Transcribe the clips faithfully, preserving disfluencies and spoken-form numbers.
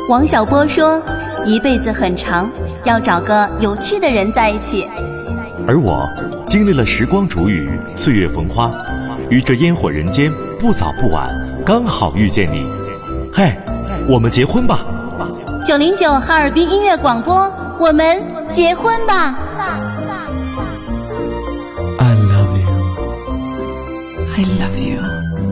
王小波说，一辈子很长，要找个有趣的人在一起。 而我经历了时光煮雨，岁月逢花，于这烟火人间，不早不晚，刚好遇见你。嘿，我们结婚吧。 九零九哈尔滨音乐广播，我们结婚吧。 I love you I love you。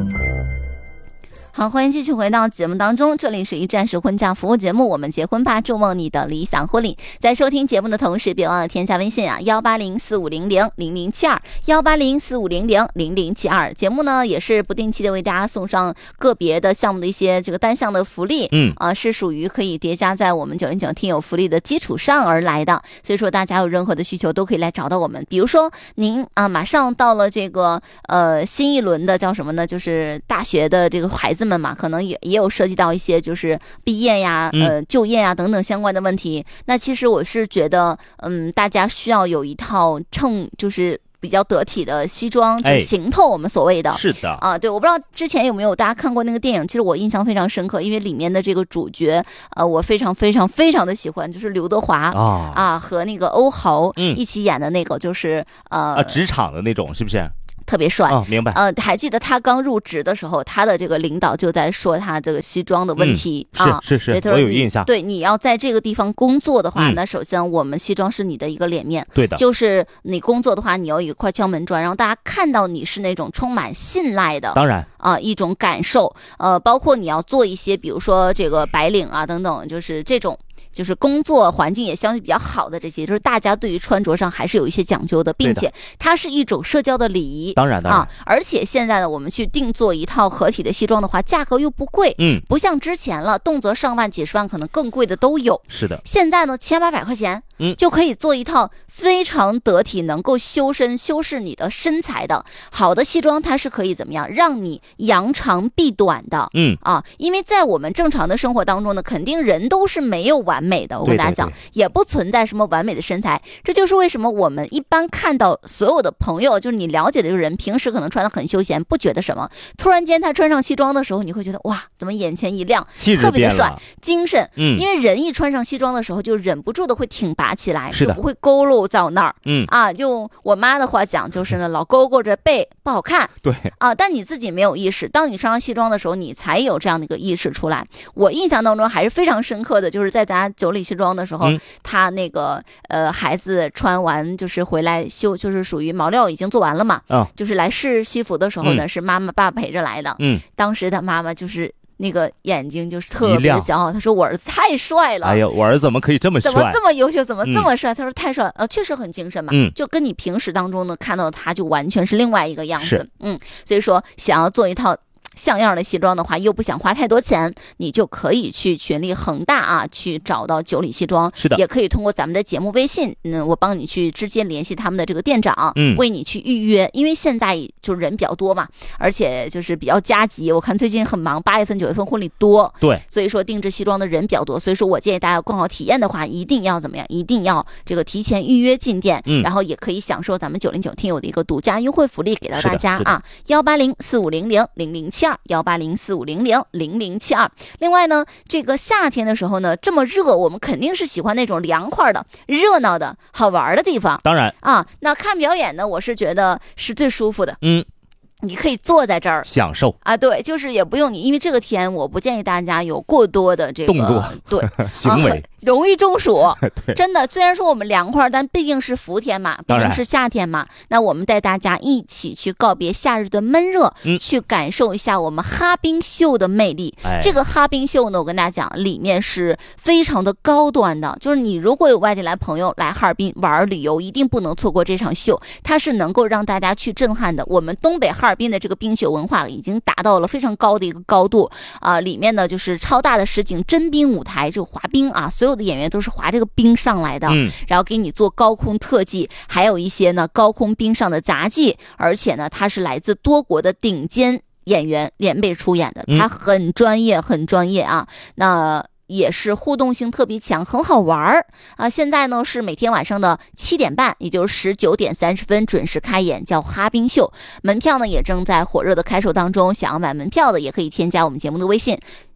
好，欢迎继续回到节目当中，这里是一站式婚嫁服务节目，我们结婚吧，祝梦你的理想婚礼。在收听节目的同时，别忘了添加微信啊，幺八零四五零零零零七二，幺八零四五零零零零七二。节目呢也是不定期的为大家送上个别的项目的一些这个单项的福利，嗯啊、呃，是属于可以叠加在我们九零九听友福利的基础上而来的。所以说大家有任何的需求都可以来找到我们，比如说您啊马上到了这个呃新一轮的叫什么呢？就是大学的这个孩子们嘛，可能也也有涉及到一些就是毕业呀、呃就业呀等等相关的问题。嗯、那其实我是觉得，嗯，大家需要有一套称就是比较得体的西装，就是行头，我们所谓的、 哎、是的啊，对，我不知道之前有没有大家看过那个电影，其实我印象非常深刻，因为里面的这个主角，呃，我非常非常非常的喜欢，就是刘德华啊啊和那个欧豪一起演的那个，就是、嗯、呃啊职场的那种，是不是？ 特别帅、 哦、明白。 呃，还记得他刚入职的时候，他的这个领导就在说他这个西装的问题、 嗯、 啊， 是是是，我有印象。 对，你要在这个地方工作的话、嗯，那首先我们西装是你的一个脸面， 对的， 就是你工作的话，你要有一块敲门砖，让大家看到你是那种充满信赖的， 当然啊、呃，一种感受。呃，包括你要做一些，比如说这个白领啊等等，就是这种。就是工作环境也相对比较好的这些，就是大家对于穿着上还是有一些讲究的，并且它是一种社交的礼仪。 当然当然啊，而且现在呢，我们去定做一套合体的西装的话，价格又不贵， 嗯， 不像之前了，动辄上万、几十万，可能更贵的都有。 是的， 现在呢，千八百块钱，嗯，就可以做一套非常得体、能够修身、修饰你的身材的好的西装，它是可以怎么样，让你扬长避短的， 嗯啊，因为在我们正常的生活当中呢，肯定人都是没有完美的，我跟大家讲， 对对对， 也不存在什么完美的身材，这就是为什么我们一般看到所有的朋友，就是你了解的这个人，平时可能穿得很休闲，不觉得什么，突然间他穿上西装的时候，你会觉得哇，怎么眼前一亮，特别的帅，精神， 嗯， 因为人一穿上西装的时候，就忍不住的会挺拔起来， 是的， 就不会佝偻到那儿， 嗯啊，用我妈的话讲，就是呢，老勾勾着背不好看， 对啊，但你自己没有意识，当你穿上西装的时候，你才有这样的一个意识出来。我印象当中还是非常深刻的，就是在咱九里西装的时候。嗯，他那个呃孩子穿完就是回来修，就是属于毛料已经做完了嘛， 哦， 就是来试西服的时候呢，嗯、是妈妈爸陪着来的。 嗯， 当时他妈妈就是那个眼睛就是特别骄傲，他说我儿子太帅了。 哎呦，我儿子怎么可以这么帅？ 怎么这么优秀？怎么这么帅？嗯、他说太帅了，呃，确实很精神嘛。 嗯， 就跟你平时当中呢看到他就完全是另外一个样子。嗯，所以说想要做一套像样的西装的话，又不想花太多钱，你就可以去群力恒大啊，去找到九里西装。 是的， 也可以通过咱们的节目微信，嗯，我帮你去直接联系他们的这个店长，嗯，为你去预约。因为现在就人比较多嘛，而且就是比较加急，我看最近很忙，八月份、九月份婚礼多， 对， 所以说定制西装的人比较多，所以说我建议大家更好体验的话，一定要怎么样？一定要这个提前预约进店，嗯，然后也可以享受咱们九零九听友的一个独家优惠福利给到大家啊，幺八零四五零零零零七二，幺八零四五零零零零七二。另外呢，这个夏天的时候呢，这么热，我们肯定是喜欢那种凉快的、热闹的好玩的地方。 当然啊，那看表演呢，我是觉得是最舒服的。 嗯。 你可以坐在这儿享受啊，对，就是也不用你，因为这个天我不建议大家有过多的这个动作， 对行为、啊、 容易中暑。 对， 真的，虽然说我们凉快，但毕竟是伏天嘛，毕竟是夏天嘛。那我们带大家一起去告别夏日的闷热，嗯，去感受一下我们哈滨秀的魅力。 哎， 这个哈滨秀呢，我跟大家讲，里面是非常的高端的，就是你如果有外地来朋友来哈尔滨玩旅游，一定不能错过这场秀，它是能够让大家去震撼的。我们东北哈尔滨的这个冰雪文化已经达到了非常高的一个高度啊、呃！里面呢就是超大的实景真冰舞台，就滑冰啊，所有的演员都是滑这个冰上来的，嗯，然后给你做高空特技，还有一些呢高空冰上的杂技，而且呢它是来自多国的顶尖演员联袂出演的，它很专业，很专业啊。那也是互动性特别强，很好玩儿啊！现在呢是每天晚上的七点半，也就是十九点三十分准时开演，叫哈滨秀。门票呢也正在火热的开售当中，想要买门票的也可以添加我们节目的微信。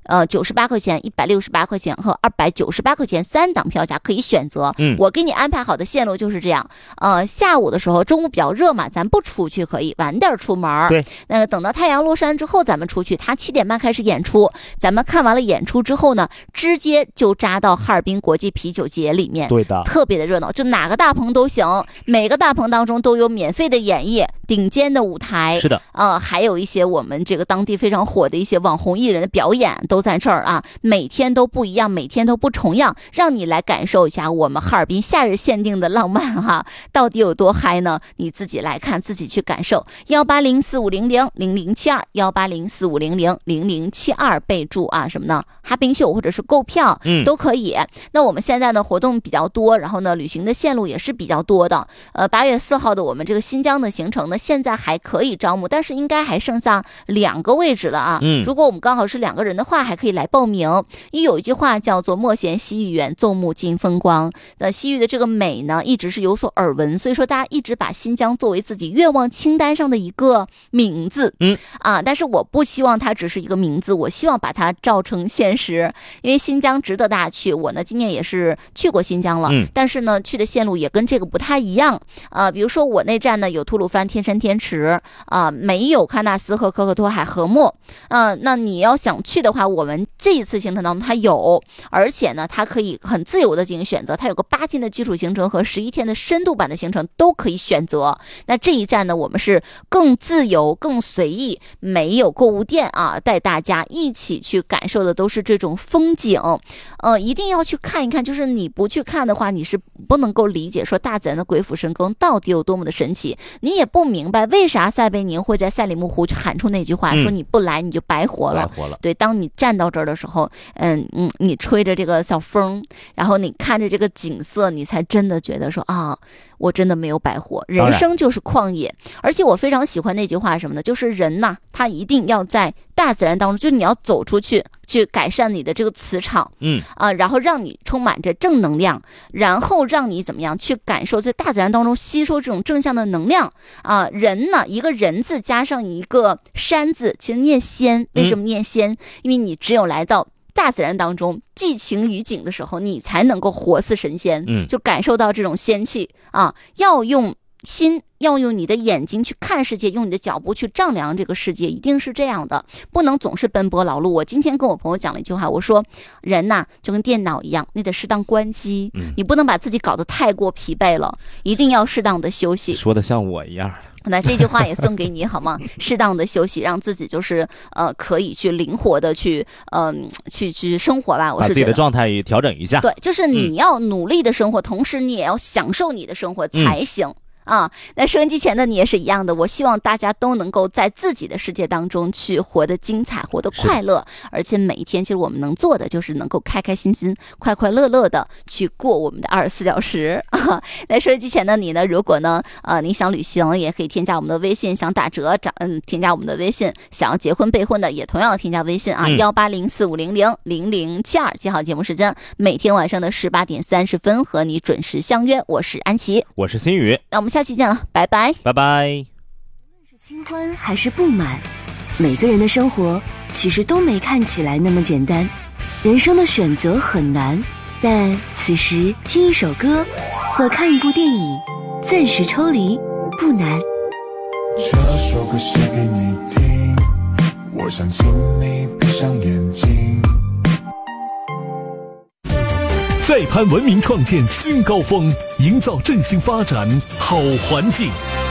呃九十八块钱、一百六十八块钱和二百九十八块钱三档票价可以选择。 嗯， 我给你安排好的线路就是这样。呃，下午的时候，中午比较热嘛，咱不出去可以晚点出门。 对， 那个等到太阳落山之后咱们出去，他七点半开始演出，咱们看完了演出之后呢，直接就扎到哈尔滨国际啤酒节里面。 对的， 特别的热闹，就哪个大棚都行，每个大棚当中都有免费的演绎，顶尖的舞台。 是的， 呃，还有一些我们这个当地非常火的一些网红艺人的表演都在这儿啊，每天都不一样，每天都不重样，让你来感受一下我们哈尔滨夏日限定的浪漫哈，到底有多嗨呢？你自己来看，自己去感受。幺八零四五零零零零七二，幺八零四五零零零零七二，备注啊什么呢？哈冰秀或者是购票， 嗯， 都可以。那我们现在呢活动比较多，然后呢旅行的线路也是比较多的。呃，八月四号的我们这个新疆的行程呢，现在还可以招募，但是应该还剩下两个位置了啊。 嗯， 如果我们刚好是两个人的话，还可以来报名。因为有一句话叫做莫嫌西域远，纵目尽风光。那西域的这个美呢，一直是有所耳闻，所以说大家一直把新疆作为自己愿望清单上的一个名字。 嗯啊，但是我不希望它只是一个名字，我希望把它照成现实。因为新疆值得大家去，我呢今年也是去过新疆了， 嗯， 但是呢去的线路也跟这个不太一样。呃，比如说我那站呢有吐鲁番、天山天池啊、呃，没有喀纳斯和可可托海和木。呃，那你要想去的话，我们这一次行程当中它有，而且呢它可以很自由的进行选择，它有个八天的基础行程和十一天的深度版的行程都可以选择。那这一站呢我们是更自由更随意，没有购物店啊，带大家一起去感受的都是这种风景。呃，一定要去看一看，就是你不去看的话，你是不能够理解说大自然的鬼斧神工到底有多么的神奇，你也不明白为啥塞贝宁会在赛里木湖喊出那句话、嗯、说你不来你就白活了。 白活了。 对，当你站到这儿的时候，嗯嗯，你吹着这个小风，然后你看着这个景色，你才真的觉得说啊，我真的没有白活，人生就是旷野。而且我非常喜欢那句话什么呢，就是人呐，他一定要在大自然当中，就是你要走出去，去改善你的这个磁场， 嗯啊、呃，然后让你充满着正能量，然后让你怎么样去感受在大自然当中吸收这种正向的能量啊、呃。人呢，一个人字加上一个山字，其实念仙，为什么念仙？嗯、因为你只有来到大自然当中寄情于景的时候，你才能够活似神仙， 嗯， 就感受到这种仙气啊。要用心，要用你的眼睛去看世界，用你的脚步去丈量这个世界，一定是这样的，不能总是奔波劳碌。我今天跟我朋友讲了一句话，我说人呐、啊、就跟电脑一样，你得适当关机、嗯、你不能把自己搞得太过疲惫了，一定要适当的休息。 说的像我一样。 那这句话也送给你好吗？适当的休息，让自己就是呃可以去灵活的去嗯、呃、去去生活吧。我是觉得把自己的状态也调整一下。 对，就是你要努力的生活、嗯、同时你也要享受你的生活才行。嗯啊，那收音机前的你也是一样的。我希望大家都能够在自己的世界当中去活得精彩，活得快乐。而且每一天，其实我们能做的就是能够开开心心、快快乐乐的去过我们的二十四小时啊。那收音机前的你呢？如果呢，呃，你想旅行，也可以添加我们的微信；想打折，找嗯，添加我们的微信；想要结婚备婚的，也同样添加微信啊，幺八零四五零零零零七二。记好节目时间，每天晚上的十八点三十分和你准时相约。我是安琪， 我是心宇， 那我们下期见了，拜拜， 拜拜。 无论是新欢还是不满，每个人的生活其实都没看起来那么简单。人生的选择很难，但此时听一首歌或看一部电影，暂时抽离不难。 这首歌写给你听，我想请你闭上眼睛。 再攀文明，创建新高峰，营造振兴发展好环境。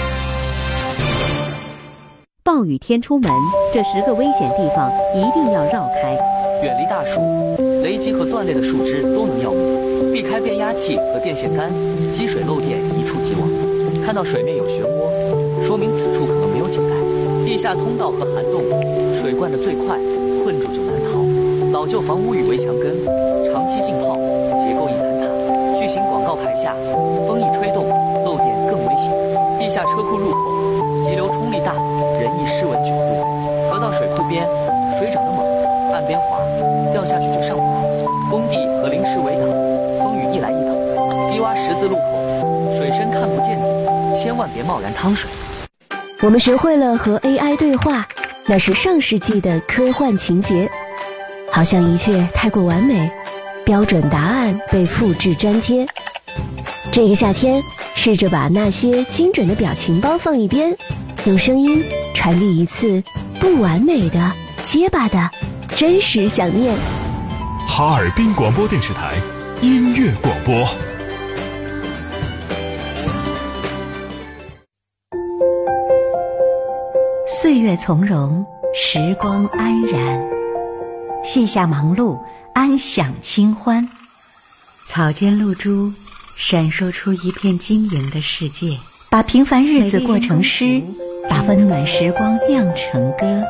暴雨天出门，这十个危险地方一定要绕开。 远离大树，雷击和断裂的树枝都能要命。避开变压器和电线杆，积水漏电一触即亡。看到水面有漩涡，说明此处可能没有井盖。地下通道和涵洞，水灌得最快，困住就难逃。老旧房屋与围墙根，长期浸泡，结构易坍塌。巨型广告牌下，风一吹动，漏电更危险。地下车库入口，急流冲力大，人易失稳卷入。河道水库边，水涨得猛，岸边滑，掉下去就上不来。工地和临时围挡，风雨一来一等。低洼十字路口，水深看不见底，千万别贸然趟水。 我们学会了和 A I 对话，那是上世纪的科幻情节。 好像一切太过完美，标准答案被复制粘贴。这个夏天，试着把那些精准的表情包放一边，用声音传递一次不完美的、结巴的真实想念。 哈尔滨广播电视台音乐广播。 岁月从容，时光安然，卸下忙碌，安享清欢。草间露珠闪烁出一片晶莹的世界，把平凡日子过成诗，把温暖时光酿成歌。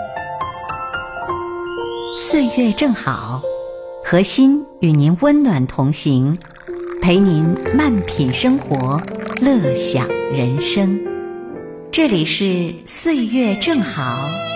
岁月正好，核心与您温暖同行，陪您慢品生活，乐享人生。这里是岁月正好。